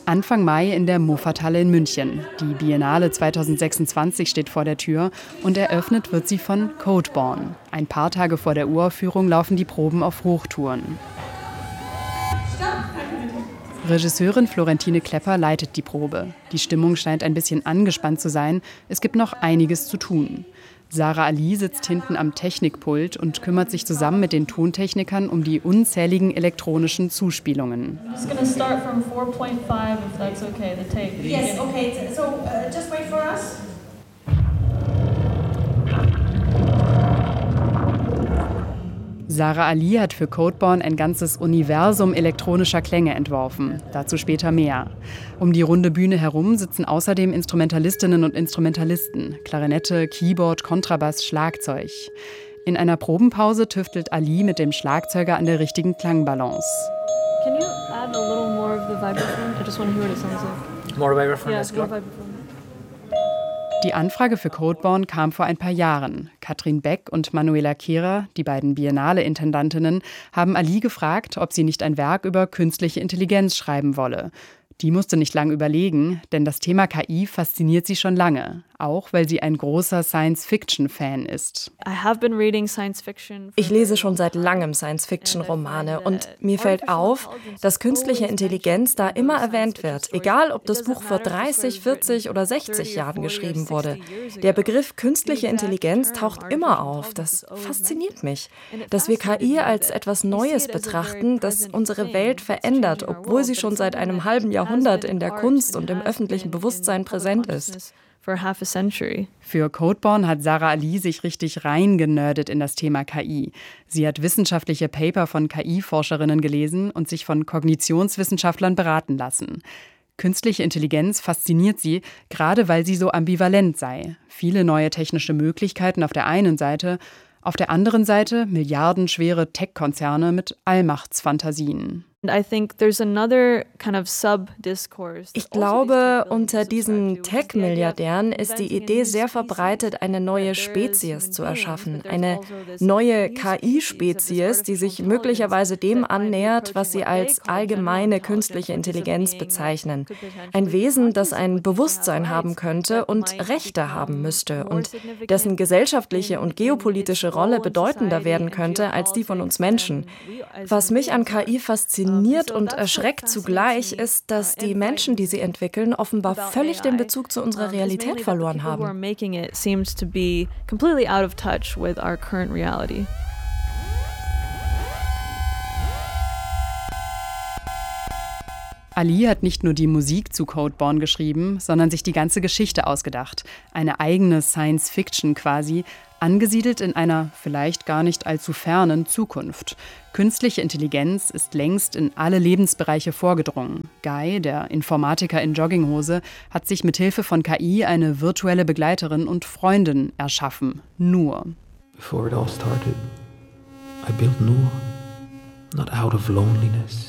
Anfang Mai in der Moffathalle in München. Die Biennale 2026 steht vor der Tür und eröffnet wird sie von Codeborn. Ein paar Tage vor der Uraufführung laufen die Proben auf Hochtouren. Regisseurin Florentine Klepper leitet die Probe. Die Stimmung scheint ein bisschen angespannt zu sein. Es gibt noch einiges zu tun. Sarah Ali sitzt hinten am Technikpult und kümmert sich zusammen mit den Tontechnikern um die unzähligen elektronischen Zuspielungen. Sarah Ali hat für Codeborn ein ganzes Universum elektronischer Klänge entworfen. Dazu später mehr. Um die runde Bühne herum sitzen außerdem Instrumentalistinnen und Instrumentalisten, Klarinette, Keyboard, Kontrabass, Schlagzeug. In einer Probenpause tüftelt Ali mit dem Schlagzeuger an der richtigen Klangbalance. Can you add a little more of the vibraphone? I just want to hear what it sounds like. More vibraphone, Yeah, let's more go. vibraphone. Die Anfrage für Codeborn kam vor ein paar Jahren. Katrin Beck und Manuela Kehrer, die beiden Biennale-Intendantinnen, haben Ali gefragt, ob sie nicht ein Werk über künstliche Intelligenz schreiben wolle. Die musste nicht lang überlegen, denn das Thema KI fasziniert sie schon lange, auch weil sie ein großer Science-Fiction-Fan ist. Ich lese schon seit langem Science-Fiction-Romane und mir fällt auf, dass künstliche Intelligenz da immer erwähnt wird, egal ob das Buch vor 30, 40 oder 60 Jahren geschrieben wurde. Der Begriff künstliche Intelligenz taucht immer auf. Das fasziniert mich, dass wir KI als etwas Neues betrachten, das unsere Welt verändert, obwohl sie schon seit einem halben Jahrhundert in der Kunst und im öffentlichen Bewusstsein präsent ist. Für Codeborn hat Sarah Ali sich richtig reingenördet in das Thema KI. Sie hat wissenschaftliche Paper von KI-Forscherinnen gelesen und sich von Kognitionswissenschaftlern beraten lassen. Künstliche Intelligenz fasziniert sie, gerade weil sie so ambivalent sei. Viele neue technische Möglichkeiten auf der einen Seite, auf der anderen Seite milliardenschwere Tech-Konzerne mit Allmachtsfantasien. Ich glaube, unter diesen Tech-Milliardären ist die Idee sehr verbreitet, eine neue Spezies zu erschaffen. Eine neue KI-Spezies, die sich möglicherweise dem annähert, was sie als allgemeine künstliche Intelligenz bezeichnen. Ein Wesen, das ein Bewusstsein haben könnte und Rechte haben müsste und dessen gesellschaftliche und geopolitische Rolle bedeutender werden könnte als die von uns Menschen. Was mich an KI fasziniert und erschreckt zugleich, ist, dass die Menschen, die sie entwickeln, offenbar völlig den Bezug zu unserer Realität verloren haben. Ali hat nicht nur die Musik zu Codeborn geschrieben, sondern sich die ganze Geschichte ausgedacht. Eine eigene Science-Fiction quasi, angesiedelt in einer vielleicht gar nicht allzu fernen Zukunft. Künstliche Intelligenz ist längst in alle Lebensbereiche vorgedrungen. Guy, der Informatiker in Jogginghose, hat sich mit Hilfe von KI eine virtuelle Begleiterin und Freundin erschaffen. Nur. Before it all started, I built Noor, not out of loneliness.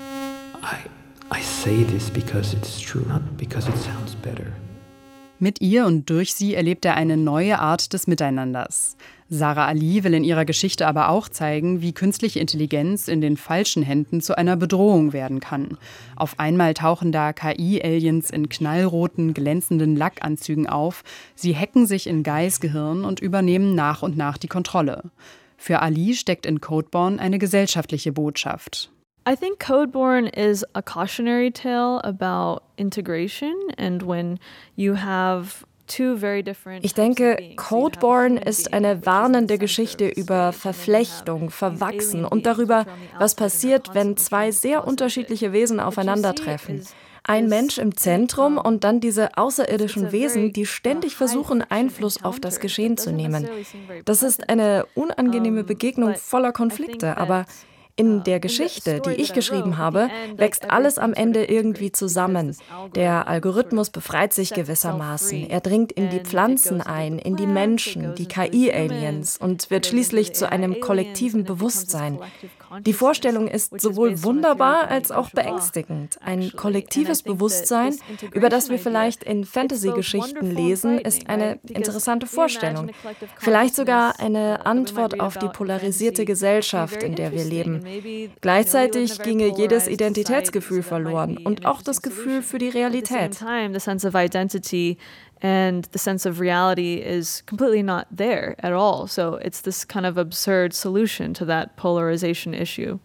I say this because it's true, not because it sounds better. Mit ihr und durch sie erlebt er eine neue Art des Miteinanders. Sarah Ali will in ihrer Geschichte aber auch zeigen, wie künstliche Intelligenz in den falschen Händen zu einer Bedrohung werden kann. Auf einmal tauchen da KI-Aliens in knallroten, glänzenden Lackanzügen auf. Sie hacken sich in Guys Gehirn und übernehmen nach und nach die Kontrolle. Für Ali steckt in Codeborn eine gesellschaftliche Botschaft. I think Codeborn is a cautionary tale about integration and when you have Ich denke, Codeborn ist eine warnende Geschichte über Verflechtung, Verwachsen und darüber, was passiert, wenn zwei sehr unterschiedliche Wesen aufeinandertreffen. Ein Mensch im Zentrum und dann diese außerirdischen Wesen, die ständig versuchen, Einfluss auf das Geschehen zu nehmen. Das ist eine unangenehme Begegnung voller Konflikte, aber in der Geschichte, die ich geschrieben habe, wächst alles am Ende irgendwie zusammen. Der Algorithmus befreit sich gewissermaßen. Er dringt in die Pflanzen ein, in die Menschen, die KI-Aliens und wird schließlich zu einem kollektiven Bewusstsein. Die Vorstellung ist sowohl wunderbar als auch beängstigend. Ein kollektives Bewusstsein, über das wir vielleicht in Fantasy-Geschichten lesen, ist eine interessante Vorstellung. Vielleicht sogar eine Antwort auf die polarisierte Gesellschaft, in der wir leben. Gleichzeitig ginge jedes Identitätsgefühl verloren und auch das Gefühl für die Realität. And the sense of reality is completely not there at all. So it's this kind of absurd solution to that polarization issue.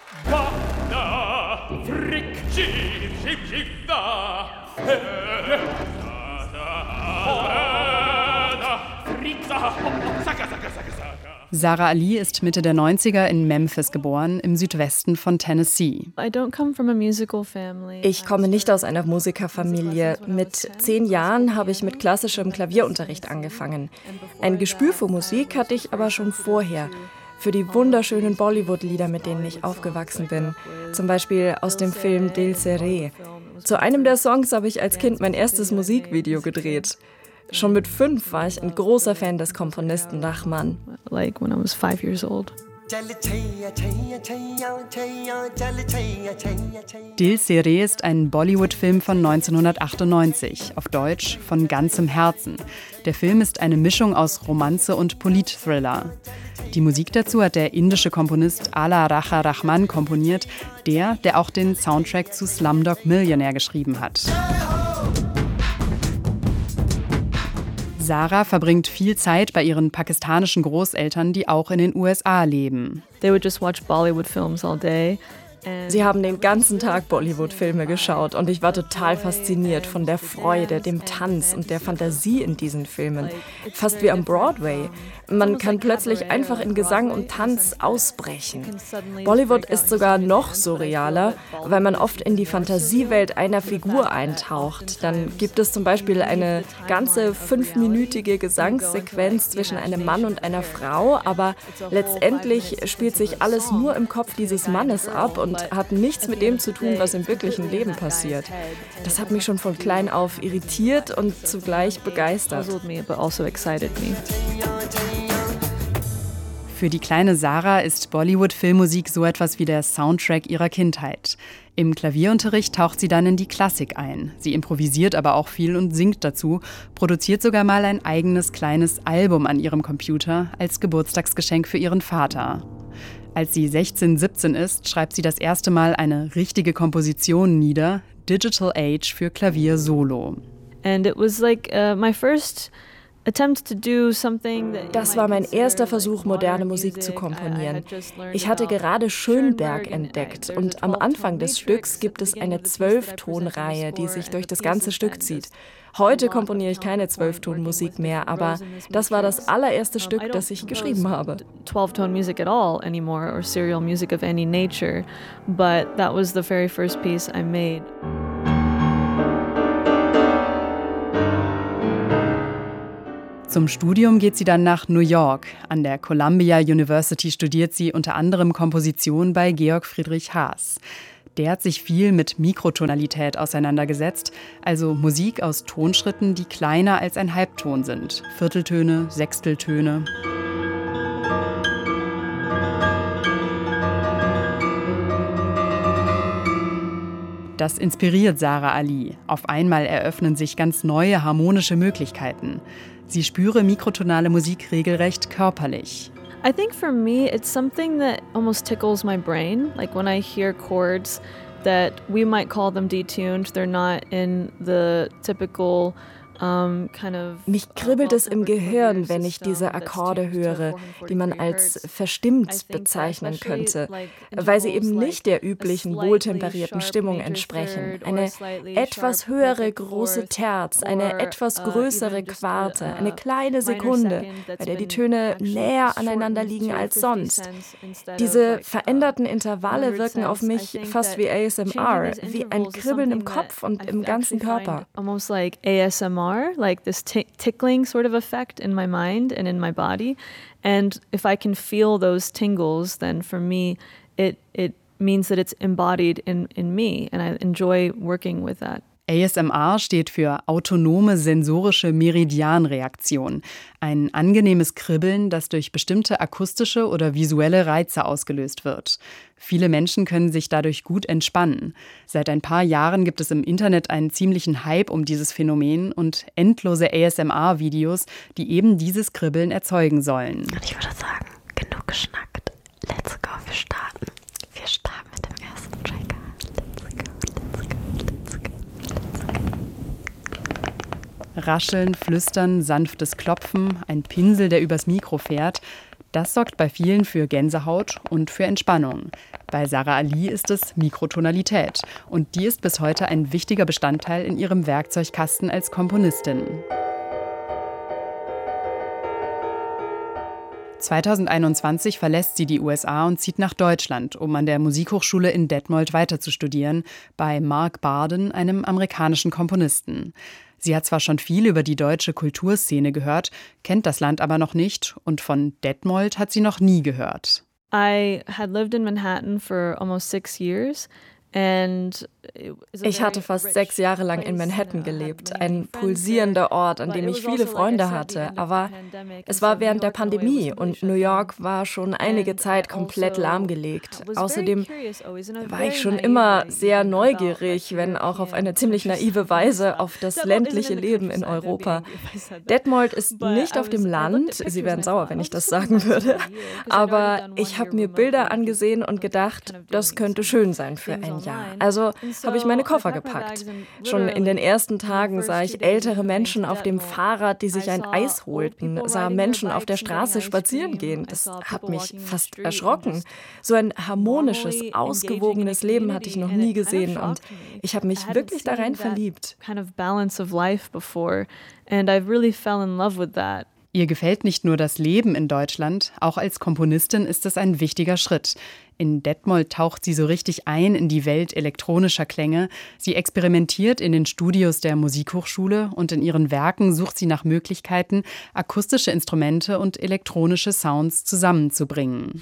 Zara Ali ist Mitte der 90er in Memphis geboren, im Südwesten von Tennessee. Ich komme nicht aus einer Musikerfamilie. Mit 10 Jahren habe ich mit klassischem Klavierunterricht angefangen. Ein Gespür für Musik hatte ich aber schon vorher. Für die wunderschönen Bollywood-Lieder, mit denen ich aufgewachsen bin. Zum Beispiel aus dem Film Dil Se Re. Zu einem der Songs habe ich als Kind mein erstes Musikvideo gedreht. Schon mit 5 war ich ein großer Fan des Komponisten Rahman. Like when I was 5 years old. Dil Se Re ist ein Bollywood-Film von 1998, auf Deutsch Von ganzem Herzen. Der Film ist eine Mischung aus Romanze und Politthriller. Die Musik dazu hat der indische Komponist Ala Raja Rahman komponiert, der auch den Soundtrack zu Slumdog Millionaire geschrieben hat. Zara verbringt viel Zeit bei ihren pakistanischen Großeltern, die auch in den USA leben. They would just watch Bollywood films all day. Sie haben den ganzen Tag Bollywood-Filme geschaut und ich war total fasziniert von der Freude, dem Tanz und der Fantasie in diesen Filmen. Fast wie am Broadway. Man kann plötzlich einfach in Gesang und Tanz ausbrechen. Bollywood ist sogar noch surrealer, weil man oft in die Fantasiewelt einer Figur eintaucht. Dann gibt es zum Beispiel eine ganze 5-minütige Gesangssequenz zwischen einem Mann und einer Frau, aber letztendlich spielt sich alles nur im Kopf dieses Mannes ab und hat nichts mit dem zu tun, was im wirklichen Leben passiert. Das hat mich schon von klein auf irritiert und zugleich begeistert. Für die kleine Zara ist Bollywood-Filmmusik so etwas wie der Soundtrack ihrer Kindheit. Im Klavierunterricht taucht sie dann in die Klassik ein. Sie improvisiert aber auch viel und singt dazu, produziert sogar mal ein eigenes kleines Album an ihrem Computer als Geburtstagsgeschenk für ihren Vater. Als sie 16, 17 ist, schreibt sie das erste Mal eine richtige Komposition nieder, Digital Age für Klavier Solo. And it was like my first attempt to do something that Das war mein erster Versuch, moderne Musik zu komponieren. Ich hatte gerade Schönberg entdeckt und am Anfang des Stücks gibt es eine 12-Ton-Reihe, die sich durch das ganze Stück zieht. Heute komponiere ich keine 12-Ton-Musik mehr, aber das war das allererste Stück, das ich geschrieben habe. 12-tone music at all anymore or serial music of any nature, but that was the very first piece I made. Zum Studium geht sie dann nach New York. An der Columbia University studiert sie unter anderem Komposition bei Georg Friedrich Haas. Der hat sich viel mit Mikrotonalität auseinandergesetzt, also Musik aus Tonschritten, die kleiner als ein Halbton sind. Vierteltöne, Sechsteltöne. Das inspiriert Zara Ali. Auf einmal eröffnen sich ganz neue harmonische Möglichkeiten. Sie spüre mikrotonale Musik regelrecht körperlich. I think for me, it's something that almost tickles my brain. Like when I hear chords that we might call them detuned, they're not in the typical Mich kribbelt es im Gehirn, wenn ich diese Akkorde höre, die man als verstimmt bezeichnen könnte, weil sie eben nicht der üblichen wohltemperierten Stimmung entsprechen. Eine etwas höhere große Terz, eine etwas größere Quarte, eine kleine Sekunde, bei der die Töne näher aneinander liegen als sonst. Diese veränderten Intervalle wirken auf mich fast wie ASMR, wie ein Kribbeln im Kopf und im ganzen Körper. Almost like ASMR. Like this tickling sort of effect in my mind and in my body. And if I can feel those tingles, then for me, it means that it's embodied in me and I enjoy working with that. ASMR steht für autonome sensorische Meridianreaktion, ein angenehmes Kribbeln, das durch bestimmte akustische oder visuelle Reize ausgelöst wird. Viele Menschen können sich dadurch gut entspannen. Seit ein paar Jahren gibt es im Internet einen ziemlichen Hype um dieses Phänomen und endlose ASMR-Videos, die eben dieses Kribbeln erzeugen sollen. Und ich würde sagen, genug geschnackt. Let's go, wir starten. Wir starten mit dem ersten Trigger. Rascheln, Flüstern, sanftes Klopfen, ein Pinsel, der übers Mikro fährt. Das sorgt bei vielen für Gänsehaut und für Entspannung. Bei Zara Ali ist es Mikrotonalität. Und die ist bis heute ein wichtiger Bestandteil in ihrem Werkzeugkasten als Komponistin. 2021 verlässt sie die USA und zieht nach Deutschland, um an der Musikhochschule in Detmold weiterzustudieren, bei Mark Barden, einem amerikanischen Komponisten. Sie hat zwar schon viel über die deutsche Kulturszene gehört, kennt das Land aber noch nicht und von Detmold hat sie noch nie gehört. I had lived in Manhattan for almost 6 years. Ich hatte fast 6 Jahre lang in Manhattan gelebt, ein pulsierender Ort, an dem ich viele Freunde hatte. Aber es war während der Pandemie und New York war schon einige Zeit komplett lahmgelegt. Außerdem war ich schon immer sehr neugierig, wenn auch auf eine ziemlich naive Weise, auf das ländliche Leben in Europa. Detmold ist nicht auf dem Land, Sie wären sauer, wenn ich das sagen würde, aber ich habe mir Bilder angesehen und gedacht, das könnte schön sein für ein Jahr. Also habe ich meine Koffer gepackt. Schon in den ersten Tagen sah ich ältere Menschen auf dem Fahrrad, die sich ein Eis holten, sah Menschen auf der Straße spazieren gehen. Das hat mich fast erschrocken. So ein harmonisches, ausgewogenes Leben hatte ich noch nie gesehen und ich habe mich wirklich da rein verliebt. Ihr gefällt nicht nur das Leben in Deutschland, auch als Komponistin ist es ein wichtiger Schritt. In Detmold taucht sie so richtig ein in die Welt elektronischer Klänge. Sie experimentiert in den Studios der Musikhochschule und in ihren Werken sucht sie nach Möglichkeiten, akustische Instrumente und elektronische Sounds zusammenzubringen.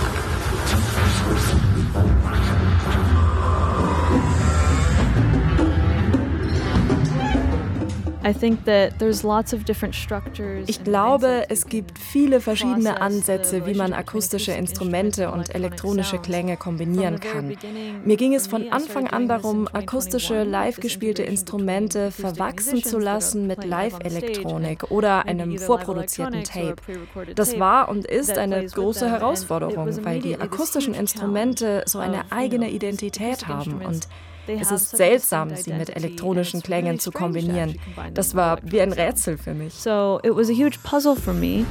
Ich glaube, es gibt viele verschiedene Ansätze, wie man akustische Instrumente und elektronische Klänge kombinieren kann. Mir ging es von Anfang an darum, akustische, live gespielte Instrumente verwachsen zu lassen mit Live-Elektronik oder einem vorproduzierten Tape. Das war und ist eine große Herausforderung, weil die akustischen Instrumente so eine eigene Identität haben und es ist seltsam, sie mit elektronischen Klängen zu kombinieren. Das war wie ein Rätsel für mich. So it was a huge puzzle for me.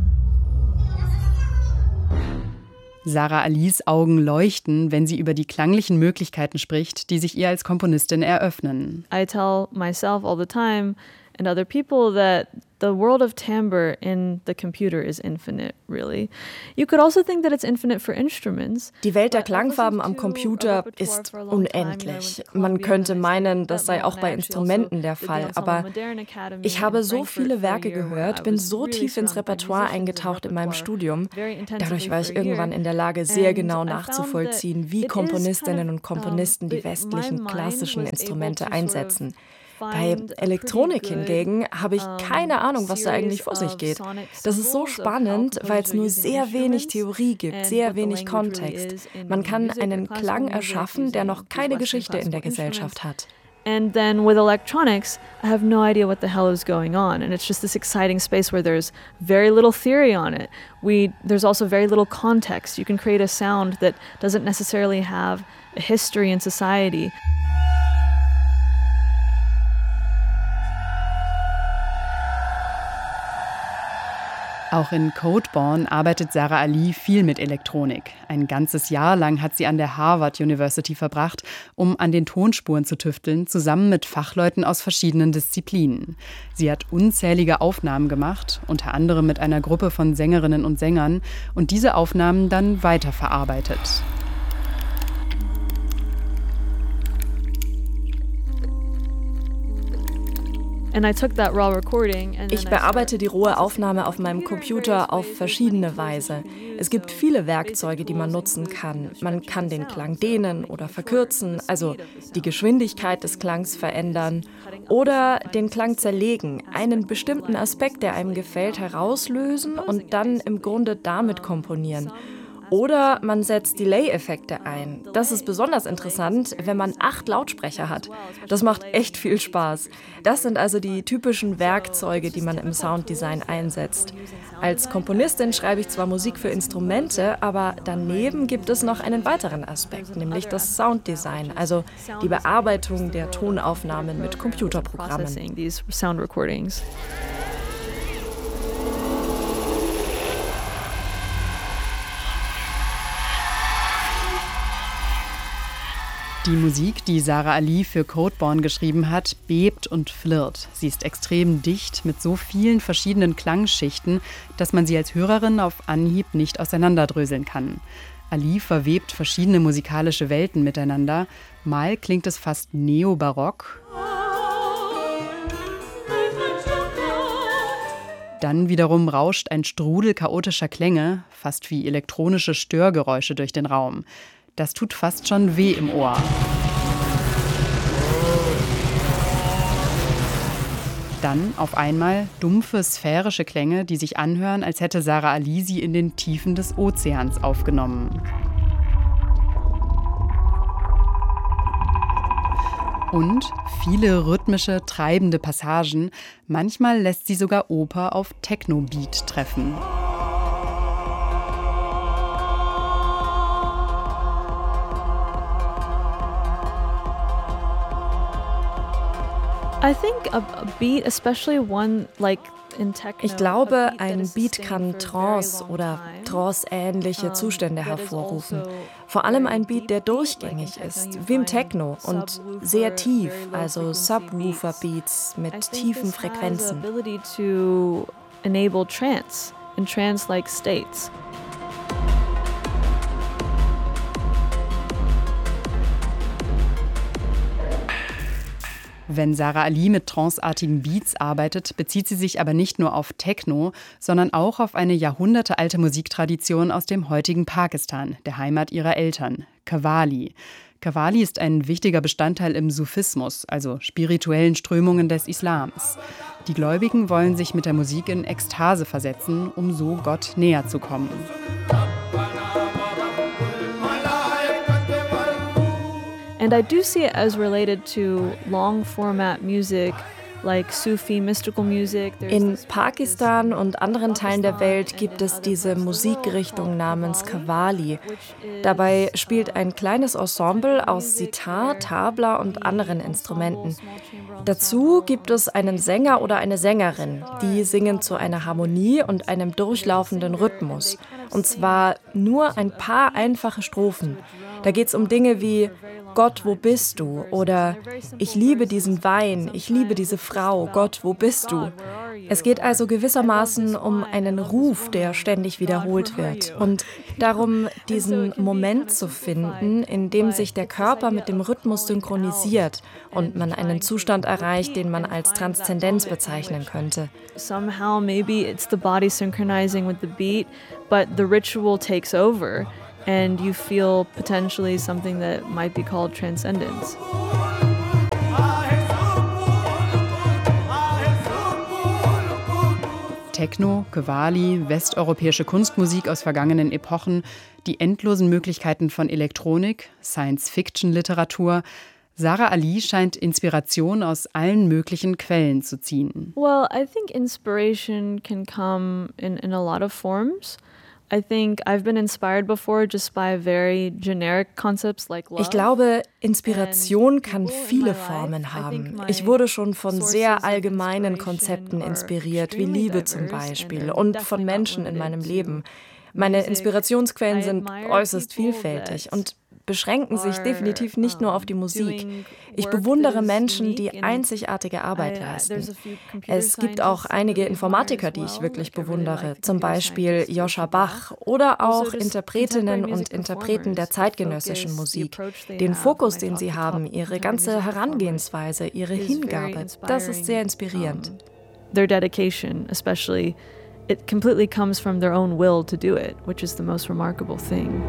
Zara Alis Augen leuchten, wenn sie über die klanglichen Möglichkeiten spricht, die sich ihr als Komponistin eröffnen. I tell myself all the time and other people that the world of timbre in the computer is infinite, really. You could also think that it's infinite for instruments. Die Welt der Klangfarben am Computer ist unendlich. Man könnte meinen, das sei auch bei Instrumenten der Fall, aber ich habe so viele Werke gehört, bin so tief ins Repertoire eingetaucht in meinem Studium. Dadurch war ich irgendwann in der Lage, sehr genau nachzuvollziehen, wie Komponistinnen und Komponisten die westlichen klassischen Instrumente einsetzen. Bei Elektronik hingegen habe ich keine Ahnung, was da eigentlich vor sich geht. Das ist so spannend, weil es nur sehr wenig Theorie gibt, sehr wenig Kontext. Man kann einen Klang erschaffen, der noch keine Geschichte in der Gesellschaft hat. And then with electronics, I have no idea what the hell is going on. And it's just this exciting space where there's very little theory on it. There's also very little context. You can create a sound that doesn't necessarily have a history in society. Auch in Codeborn arbeitet Zara Ali viel mit Elektronik. Ein ganzes Jahr lang hat sie an der Harvard University verbracht, um an den Tonspuren zu tüfteln, zusammen mit Fachleuten aus verschiedenen Disziplinen. Sie hat unzählige Aufnahmen gemacht, unter anderem mit einer Gruppe von Sängerinnen und Sängern, und diese Aufnahmen dann weiterverarbeitet. Ich bearbeite die rohe Aufnahme auf meinem Computer auf verschiedene Weise. Es gibt viele Werkzeuge, die man nutzen kann. Man kann den Klang dehnen oder verkürzen, also die Geschwindigkeit des Klangs verändern oder den Klang zerlegen, einen bestimmten Aspekt, der einem gefällt, herauslösen und dann im Grunde damit komponieren. Oder man setzt Delay-Effekte ein. Das ist besonders interessant, wenn man 8 Lautsprecher hat. Das macht echt viel Spaß. Das sind also die typischen Werkzeuge, die man im Sounddesign einsetzt. Als Komponistin schreibe ich zwar Musik für Instrumente, aber daneben gibt es noch einen weiteren Aspekt, nämlich das Sounddesign, also die Bearbeitung der Tonaufnahmen mit Computerprogrammen. Die Musik, die Zara Ali für Codeborn geschrieben hat, bebt und flirrt. Sie ist extrem dicht mit so vielen verschiedenen Klangschichten, dass man sie als Hörerin auf Anhieb nicht auseinanderdröseln kann. Ali verwebt verschiedene musikalische Welten miteinander. Mal klingt es fast neobarock. Dann wiederum rauscht ein Strudel chaotischer Klänge, fast wie elektronische Störgeräusche durch den Raum. Das tut fast schon weh im Ohr. Dann auf einmal dumpfe, sphärische Klänge, die sich anhören, als hätte Zara Ali sie in den Tiefen des Ozeans aufgenommen. Und viele rhythmische, treibende Passagen. Manchmal lässt sie sogar Oper auf Techno-Beat treffen. Ich glaube, ein Beat kann Trance oder Trance-ähnliche Zustände hervorrufen. Vor allem ein Beat, der durchgängig ist, wie im Techno und sehr tief, also Subwoofer-Beats mit tiefen Frequenzen. Wenn Zara Ali mit tranceartigen Beats arbeitet, bezieht sie sich aber nicht nur auf Techno, sondern auch auf eine jahrhundertealte Musiktradition aus dem heutigen Pakistan, der Heimat ihrer Eltern, Qawwali. Qawwali ist ein wichtiger Bestandteil im Sufismus, also spirituellen Strömungen des Islams. Die Gläubigen wollen sich mit der Musik in Ekstase versetzen, um so Gott näher zu kommen. And I do see it as related to long-format music, like Sufi mystical music. In Pakistan und anderen Teilen der Welt gibt es diese Musikrichtung namens Qawwali. Dabei spielt ein kleines Ensemble aus Sitar, Tabla und anderen Instrumenten. Dazu gibt es einen Sänger oder eine Sängerin, die singen zu einer Harmonie und einem durchlaufenden Rhythmus. Und zwar nur ein paar einfache Strophen. Da geht es um Dinge wie Gott, wo bist du? Oder ich liebe diesen Wein, ich liebe diese Frau, Gott, wo bist du? Es geht also gewissermaßen um einen Ruf, der ständig wiederholt wird und darum, diesen Moment zu finden, in dem sich der Körper mit dem Rhythmus synchronisiert und man einen Zustand erreicht, den man als Transzendenz bezeichnen könnte. Somehow maybe it's the body synchronizing with the beat, but the ritual takes over. And you feel potentially something that might be called transcendence. Techno, Qawwali, westeuropäische Kunstmusik aus vergangenen Epochen, die endlosen Möglichkeiten von Elektronik, Science-Fiction-Literatur. Zara Ali scheint Inspiration aus allen möglichen Quellen zu ziehen. Well, I think inspiration can come in a lot of forms. I think I've been inspired before just by very generic concepts like love. Ich glaube, Inspiration kann viele Formen haben. Ich wurde schon von sehr allgemeinen Konzepten inspiriert, wie Liebe zum Beispiel, und von Menschen in meinem Leben. Meine Inspirationsquellen sind äußerst vielfältig und beschränken sich definitiv nicht nur auf die Musik. Ich bewundere Menschen, die einzigartige Arbeit leisten. Es gibt auch einige Informatiker, die ich wirklich bewundere, zum Beispiel Joscha Bach oder auch Interpretinnen und Interpreten der zeitgenössischen Musik. Den Fokus, den sie haben, ihre ganze Herangehensweise, ihre Hingabe, das ist sehr inspirierend. Their dedication, especially, it completely comes from their own will to do it, which is the most remarkable thing.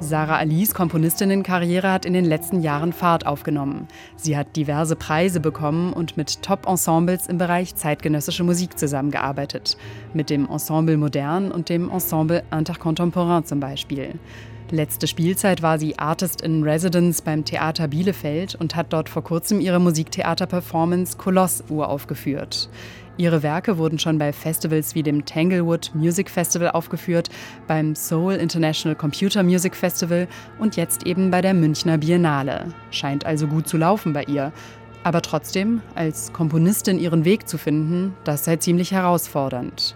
Zara Alis Komponistinnenkarriere hat in den letzten Jahren Fahrt aufgenommen. Sie hat diverse Preise bekommen und mit Top-Ensembles im Bereich zeitgenössische Musik zusammengearbeitet. Mit dem Ensemble Modern und dem Ensemble Intercontemporain zum Beispiel. Letzte Spielzeit war sie Artist in Residence beim Theater Bielefeld und hat dort vor kurzem ihre Musiktheater-Performance Koloss uraufgeführt. Ihre Werke wurden schon bei Festivals wie dem Tanglewood Music Festival aufgeführt, beim Seoul International Computer Music Festival und jetzt eben bei der Münchner Biennale. Scheint also gut zu laufen bei ihr. Aber trotzdem, als Komponistin ihren Weg zu finden, das sei ziemlich herausfordernd.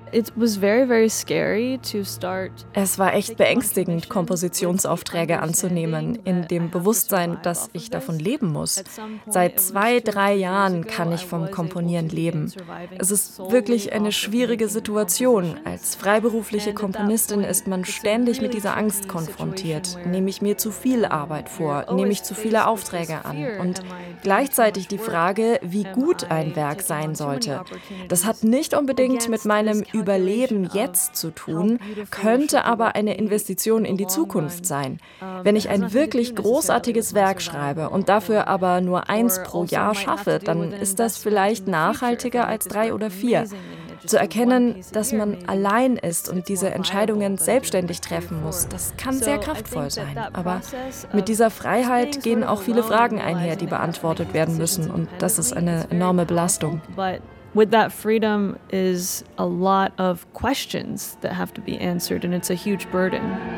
Es war echt beängstigend, Kompositionsaufträge anzunehmen, in dem Bewusstsein, dass ich davon leben muss. Seit 2-3 Jahren kann ich vom Komponieren leben. Es ist wirklich eine schwierige Situation. Als freiberufliche Komponistin ist man ständig mit dieser Angst konfrontiert. Nehme ich mir zu viel Arbeit vor? Nehme ich zu viele Aufträge an? Und gleichzeitig die Frage, wie gut ein Werk sein sollte. Das hat nicht unbedingt mit meinem Überleben jetzt zu tun, könnte aber eine Investition in die Zukunft sein. Wenn ich ein wirklich großartiges Werk schreibe und dafür aber nur 1 pro Jahr schaffe, dann ist das vielleicht nachhaltiger als 3 oder 4. Zu erkennen, dass man allein ist und diese Entscheidungen selbstständig treffen muss, das kann sehr kraftvoll sein. Aber mit dieser Freiheit gehen auch viele Fragen einher, die beantwortet werden müssen. Und das ist eine enorme Belastung. With that freedom is a lot of questions that have to be answered, and it's a huge burden.